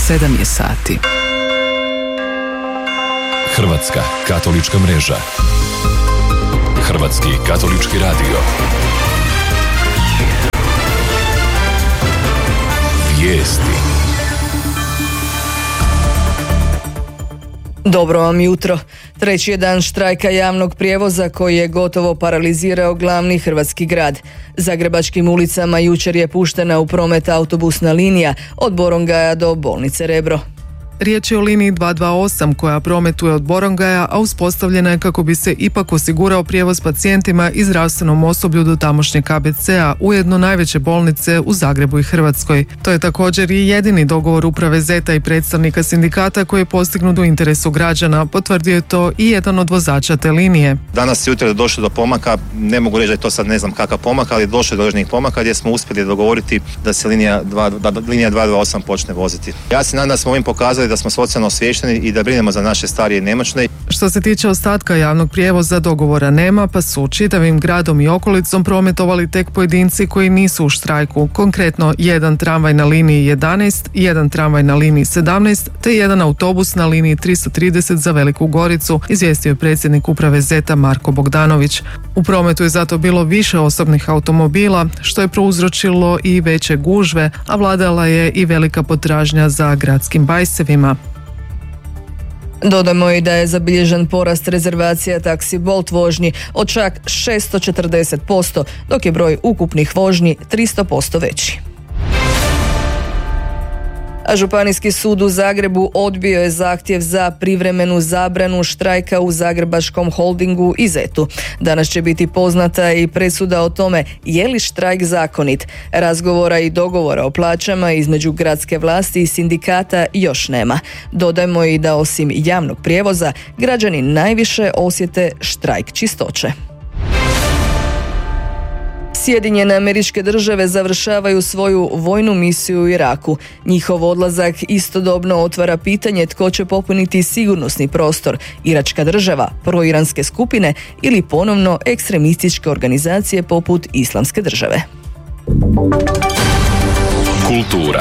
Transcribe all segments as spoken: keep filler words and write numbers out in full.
sedam je sati. Hrvatska katolička mreža. Hrvatski katolički radio. Vijesti. Dobro vam jutro. Treći je dan štrajka javnog prijevoza koji je gotovo paralizirao glavni hrvatski grad. Zagrebačkim ulicama jučer je puštena u promet autobusna linija od Borongaja do bolnice Rebro. Riječ je o liniji dva dva osam koja prometuje od Borongaja, a uspostavljena je kako bi se ipak osigurao prijevoz pacijentima i zdravstvenom osoblju do tamošnje K B C-a, ujedno najveće bolnice u Zagrebu i Hrvatskoj. To je također i jedini dogovor uprave Zeta i predstavnika sindikata koji je postignut u interesu građana, potvrdio je to i jedan od vozača te linije. Danas jutro je došlo do pomaka, ne mogu reći da je to sad ne znam kakav pomak, ali je došlo do određenih pomaka gdje smo uspjeli dogovoriti da se linija dva dva osam počne voziti. Ja se nadam da smo ovim pokazali da smo socijalno osviješteni i da brinemo za naše starije i nemoćne. Što se tiče ostatka javnog prijevoza, dogovora nema, pa su čitavim gradom i okolicom prometovali tek pojedinci koji nisu u štrajku. Konkretno, jedan tramvaj na liniji jedanaest, jedan tramvaj na liniji sedamnaest, te jedan autobus na liniji tristo trideset za Veliku Goricu, izvijestio je predsjednik uprave Zeta Marko Bogdanović. U prometu je zato bilo više osobnih automobila, što je prouzročilo i veće gužve, a vladala je i velika potražnja za gradskim bajsevima. Dodamo i da je zabilježen porast rezervacija taksi Bolt vožnji od čak šesto četrdeset posto, dok je broj ukupnih vožnji tristo posto veći. A Županijski sud u Zagrebu odbio je zahtjev za privremenu zabranu štrajka u Zagrebačkom holdingu i Zetu. Danas će biti poznata i presuda o tome je li štrajk zakonit. Razgovora i dogovora o plaćama između gradske vlasti i sindikata još nema. Dodajmo i da osim javnog prijevoza, građani najviše osjete štrajk čistoće. Sjedinjene Američke Države završavaju svoju vojnu misiju u Iraku. Njihov odlazak istodobno otvara pitanje tko će popuniti sigurnosni prostor, Iračka država, proiranske skupine ili ponovno ekstremističke organizacije poput Islamske države. Kultura.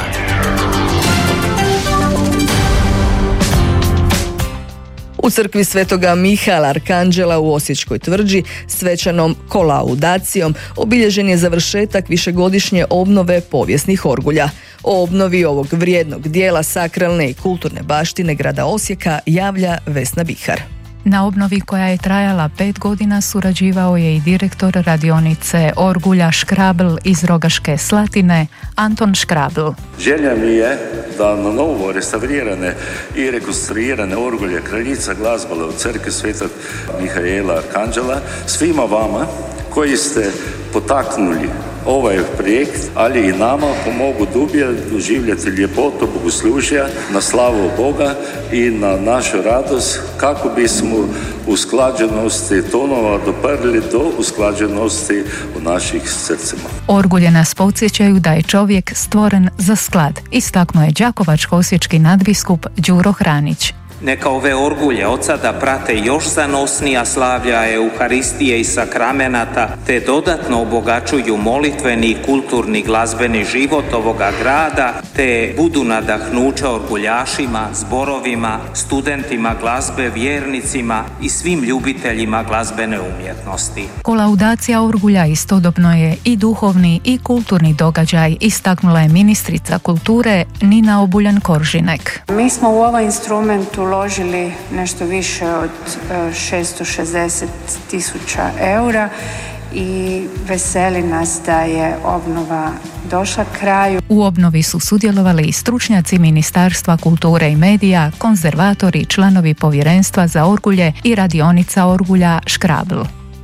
U crkvi Svetoga Mihaela Arkanđela u Osječkoj tvrđi svečanom kolaudacijom obilježen je završetak višegodišnje obnove povijesnih orgulja. O obnovi ovog vrijednog dijela sakralne i kulturne baštine grada Osijeka javlja Vesna Bihar. Na obnovi koja je trajala pet godina surađivao je i direktor radionice orgulja Škrabl iz Rogaške Slatine, Anton Škrabl. Želja mi je da na novo restaurirane i rekonstruirane orgulje Kraljica glazbale u crkvi Svetog Mihaela Arkanđela svima vama koji ste potaknuli ovaj projekt, ali i nama pomogu dublje doživljati ljepotu bogoslužja na slavu Boga i na našu radost kako bismo usklađenosti tonova doprli do usklađenosti u naših srcima. Orgulje nas podsjećaju da je čovjek stvoren za sklad, istaknuo je đakovačko-osječki nadbiskup Đuro Hranić. Neka ove orgulje od sada prate još zanosnija slavlja Euharistije i sakramenata, te dodatno obogaćuju molitveni i kulturni glazbeni život ovoga grada, te budu nadahnuća orguljašima, zborovima, studentima glazbe, vjernicima i svim ljubiteljima glazbene umjetnosti. Kolaudacija orgulja istodobno je i duhovni i kulturni događaj, istaknula je ministrica kulture Nina Obuljan-Koržinek. Mi smo u ovaj instrument uložili nešto više od šesto šezdeset tisuća eura i veseli nas da je obnova došla kraju. U obnovi su sudjelovali i stručnjaci Ministarstva kulture i medija, konzervatori, članovi povjerenstva za orgulje i radionica orgulja Škrabl.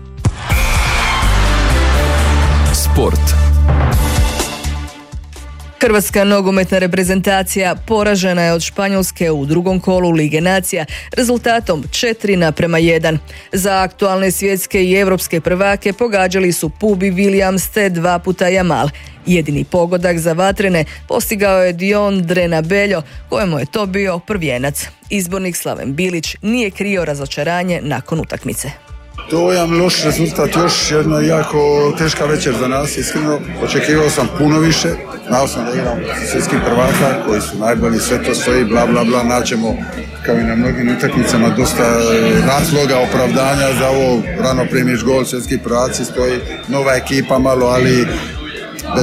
Sport. Hrvatska nogometna reprezentacija poražena je od Španjolske u drugom kolu Lige nacija rezultatom četiri naprema jedan. Za aktualne svjetske i europske prvake pogađali su Pubi, Williams te dva puta Jamal. Jedini pogodak za vatrene postigao je Dion Drenabeljo, kojemu je to bio prvijenac. Izbornik Slaven Bilić nije krio razočaranje nakon utakmice. Dojam, loš rezultat, još jedna jako teška večer za nas, iskreno. Očekivao sam puno više, znao sam da igram svjetskih prvaka koji su najbolji, sve to stoji, bla bla bla, naćemo kao i na mnogim utakmicama dosta razloga, opravdanja za ovo, rano primiš gol, svjetski prvaci stoji, nova ekipa malo, ali